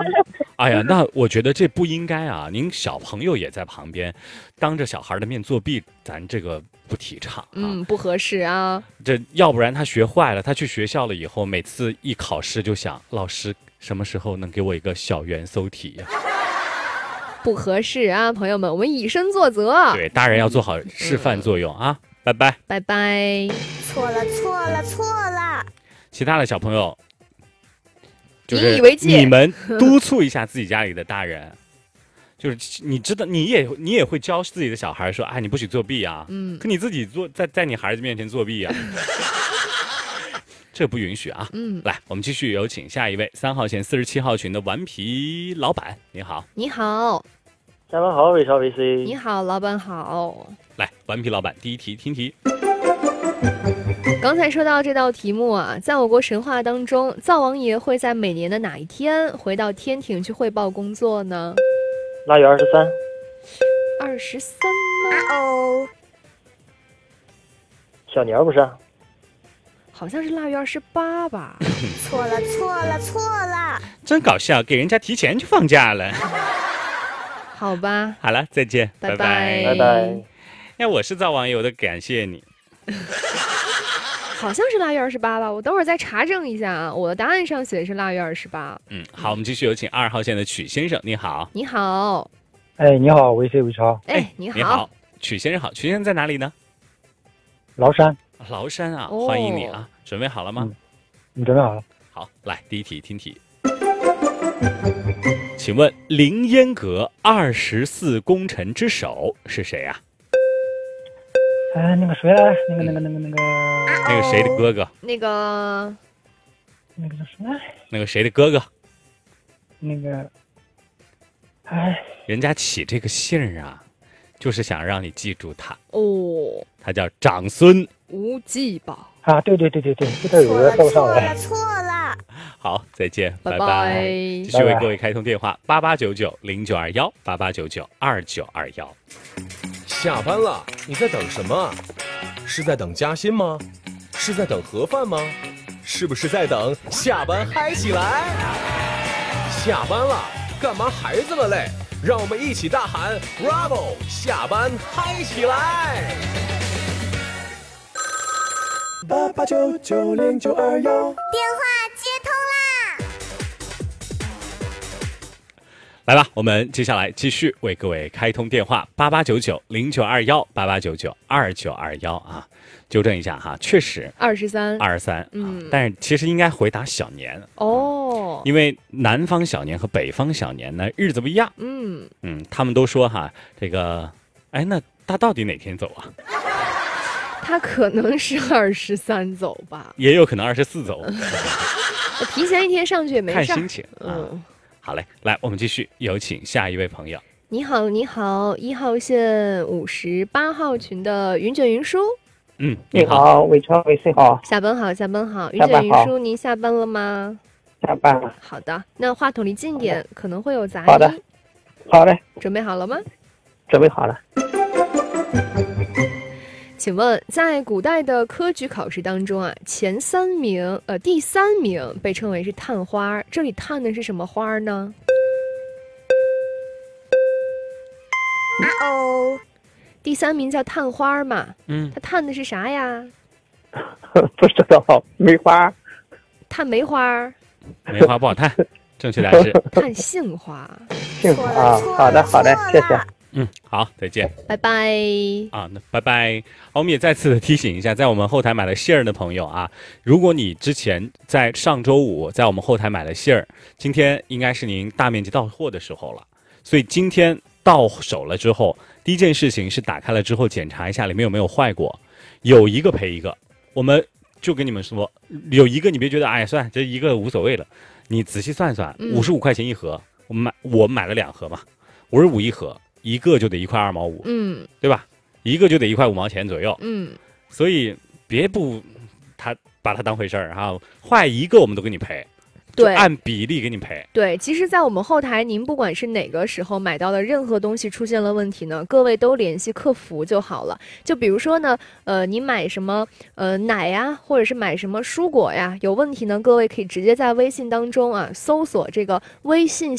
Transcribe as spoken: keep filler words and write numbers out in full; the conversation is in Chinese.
哎呀，那我觉得这不应该啊！您小朋友也在旁边，当着小孩的面作弊，咱这个不提倡啊。 嗯，不合适啊。 这要不然他学坏了，他去学校了以后，每次一考试就想，老师什么时候能给我一个小元搜题呀、 不合适啊，朋友们，我们以身作则。 对，大人要做好示范作用啊！拜拜， 拜拜。 错了，错了，错了。 其他的小朋友。 引以为戒， 你们督促一下自己家里的大人，就是你知道，你也你也会教自己的小孩说，哎，你不许作弊啊，嗯，可你自己做在在你孩子面前作弊啊，这不允许啊，嗯，来，我们继续有请下一位三号线四十七号群的顽皮老板，你好， 你好， 下班好，伟超伟 C， 你好，老板好， 来，顽皮老板第一题听题。 刚才说到这道题目啊，在我国神话当中，灶王爷会在每年的哪一天回到天庭去汇报工作呢？ 腊月二十三。 二十三吗？ 哦， 小年不是？ 好像是腊月二十八吧。 错了，错了，错了。 真搞笑，给人家提前就放假了。 好吧。 好了，再见， 拜拜拜拜。 那我是灶王爷，我都感谢你。 好像是腊月二十八吧，我等会儿再查证一下啊。我的答案上写的是腊月二十八。 嗯，好，我们继续有请二号线的曲先生，你好。 你好。 哎，你好，伟 C 伟超。 哎，你好。 你好，曲先生好。曲先生在哪里呢？ 崂山。 崂山啊， 哦、 欢迎你啊！准备好了吗？ 嗯、你准备好了。 好，来第一题听题。请问凌烟阁二十四功臣之首是谁呀、 啊？哎，那个谁来？那个那个那个那个那个谁的哥哥？ 那个那个叫什么？ 那个谁的哥哥？ 那个，哎， 人家起这个姓儿啊，就是想让你记住他哦。 他叫长孙无忌宝啊！对对对对对，这个有人斗上来。 错了，错了。 好，再见， 拜拜。继续为各位开通电话：八八九九零九二幺，八八九九二九二幺。 下班了，你在等什么？是在等加薪吗？是在等盒饭吗？是不是在等下班嗨起来？下班了，干嘛还这么累？让我们一起大喊 Bravo！ 下班嗨起来！八八九九零九二幺， 电话接通啦！ 来吧，我们接下来继续为各位开通电话：八八九九零九二幺，八八九九二九二幺啊。纠正一下哈，确实二十三， 二十三， 嗯， 但是其实应该回答小年哦， 因为南方小年和北方小年呢日子不一样， 嗯嗯，他们都说哈，这个，哎，那他到底哪天走啊？ 他可能是二十三走吧， 也有可能二十四走， 我提前一天上去也没事， 看心情啊。 嗯， 好嘞，来，我们继续有请下一位朋友。 你好，你好，一号线五十八号群的云卷云舒。 嗯， 你好，伟超，伟 C 好。 下班好，下班好。云卷云舒，您下班了吗？ 下班了。 好的，那话筒离近点，可能会有杂音。 好的，好嘞。 准备好了吗？ 准备好了。 请问，在古代的科举考试当中啊，前三名，呃，第三名被称为是探花，这里探的是什么花呢？ 啊哦。 第三名叫探花嘛， 嗯， 他探的是啥呀？ 不知道，梅花。 探梅花。 梅花不好探，正确答案是探杏花。 杏花啊，好的好的，谢谢。 嗯，好，再见， 拜拜。 啊，那拜拜。好，我们也再次的提醒一下，在我们后台买了杏儿的朋友啊，如果你之前在上周五在我们后台买了杏儿，今天应该是您大面积到货的时候了，所以今天到手了之后，第一件事情是打开了之后检查一下里面有没有坏过，有一个赔一个。我们就跟你们说，有一个你别觉得哎算这一个无所谓了，你仔细算算，五十五块钱一盒，我们买我买了两盒嘛，五十五一盒，一个就得一块二毛五， 嗯， 对吧？一个就得一块五毛钱左右， 嗯， 所以别不他把它当回事儿哈，坏一个我们都给你赔。 对， 按比例给你赔。 对，其实，在我们后台，您不管是哪个时候买到的任何东西出现了问题呢，各位都联系客服就好了。就比如说呢，呃，你买什么呃奶呀，或者是买什么蔬果呀，有问题呢，各位可以直接在微信当中啊搜索这个微信